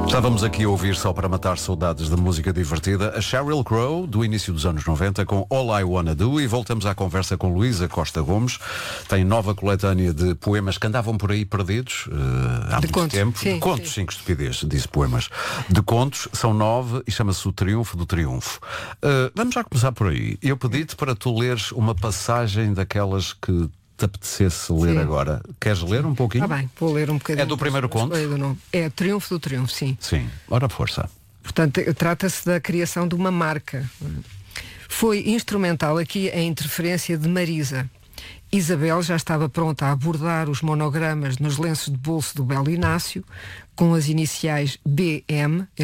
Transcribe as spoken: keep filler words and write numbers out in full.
Estávamos aqui a ouvir, só para matar saudades da música divertida, a Sheryl Crow, do início dos anos noventa, com All I Wanna Do, e voltamos à conversa com Luísa Costa Gomes. Tem nova coletânea de poemas que andavam por aí perdidos uh, há de muito contos. tempo. Sim, de contos, sim. sim, que estupidez, disse poemas. De contos, são nove e chama-se O Triunfo do Triunfo. Uh, vamos já começar por aí. Eu pedi-te para tu leres uma passagem daquelas que te apetecesse ler. Sim. Agora. Queres ler um pouquinho? Ah, bem, vou ler um bocadinho. É do primeiro conto? É o Triunfo do Triunfo, sim. Sim, ora força. Portanto, trata-se da criação de uma marca. Foi instrumental aqui a interferência de Marisa. Isabel já estava pronta a abordar os monogramas nos lenços de bolso do belo Inácio, com as iniciais B M,